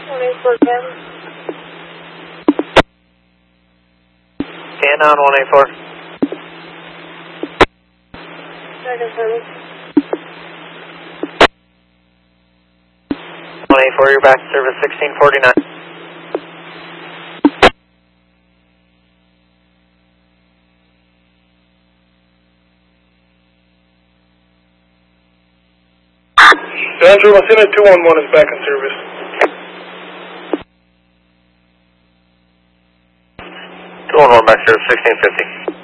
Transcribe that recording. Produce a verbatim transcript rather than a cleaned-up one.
one eight four ten. Scan on one eight four. Second service. one eight four, you're back to service sixteen forty-nine. Andrew, Messina two one one is back in service. two one one back to service sixteen fifty.